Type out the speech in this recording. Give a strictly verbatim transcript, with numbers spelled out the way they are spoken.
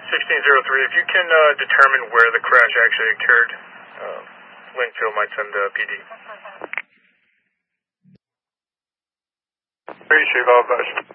sixteen oh three, if you can uh, determine where the crash actually occurred, uh, Linfield might send the P D. Appreciate all that.